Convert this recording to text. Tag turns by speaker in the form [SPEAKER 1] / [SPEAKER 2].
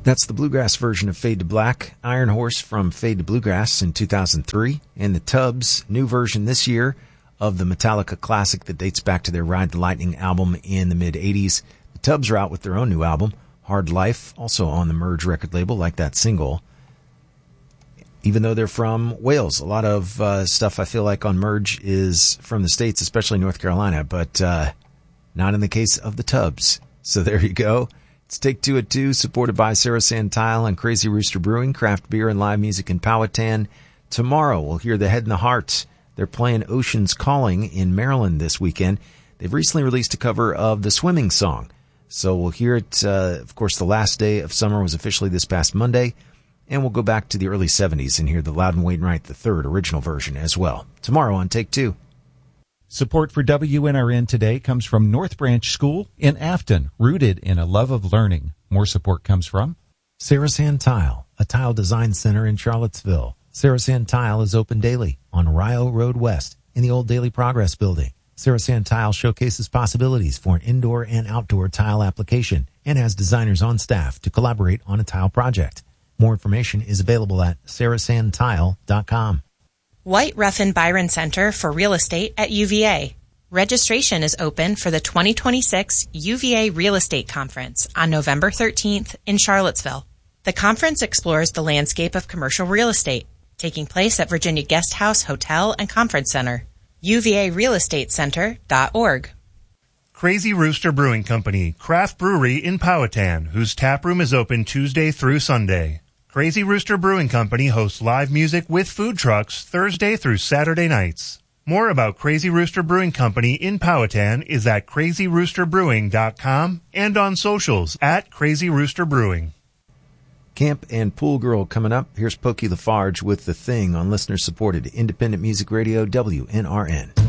[SPEAKER 1] That's the bluegrass version of Fade to Black, Iron Horse from Fade to Bluegrass in 2003, and the Tubbs' new version this year of the Metallica classic that dates back to their Ride the Lightning album in the mid-'80s. The Tubbs are out with their own new album, Hard Life, also on the Merge record label, like that single. Even though they're from Wales, a lot of stuff I feel like on Merge is from the States, especially North Carolina, but not in the case of the Tubbs. So there you go. It's Take Two at 2, supported by Sarah Santile and Crazy Rooster Brewing, craft beer and live music in Powhatan. Tomorrow, we'll hear The Head and the Heart. They're playing Ocean's Calling in Maryland this weekend. They've recently released a cover of the Swimming Song. So we'll hear it. Of course, the last day of summer was officially this past Monday. And we'll go back to the early 70s and hear the Loudon Wainwright III original version as well. Tomorrow on Take Two.
[SPEAKER 2] Support for WNRN today comes from North Branch School in Afton, rooted in a love of learning. More support comes from
[SPEAKER 1] Sarah Sand Tile, a tile design center in Charlottesville. Sarah Sand Tile is open daily on Rio Road West in the old Daily Progress building. Sarah Sand Tile showcases possibilities for an indoor and outdoor tile application and has designers on staff to collaborate on a tile project. More information is available at sarahsandtile.com.
[SPEAKER 3] White Ruffin Byron Center for Real Estate at UVA. Registration is open for the 2026 UVA Real Estate Conference on November 13th in Charlottesville. The conference explores the landscape of commercial real estate, taking place at Virginia Guesthouse Hotel and Conference Center. UVARealestateCenter.org.
[SPEAKER 4] Crazy Rooster Brewing Company, craft brewery in Powhatan, whose tap room is open Tuesday through Sunday. Crazy Rooster Brewing Company hosts live music with food trucks Thursday through Saturday nights. More about Crazy Rooster Brewing Company in Powhatan is at crazyroosterbrewing.com and on socials at Crazy Rooster Brewing.
[SPEAKER 1] Camp and Pool Girl coming up. Here's Pokey Lafarge with The Thing on listener-supported independent music radio WNRN.